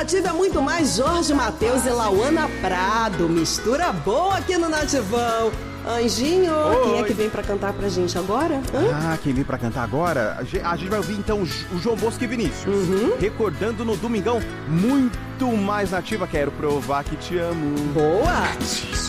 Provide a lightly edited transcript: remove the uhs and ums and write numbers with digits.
Nativa é muito mais Jorge Mateus e Lauana Prado. Mistura boa aqui no Nativão. Anjinho, quem é que vem pra cantar pra gente agora? Quem vem pra cantar agora? A gente vai ouvir então o João Bosco e Vinícius. Recordando no Domingão, muito mais Nativa. Quero provar que te amo. Boa!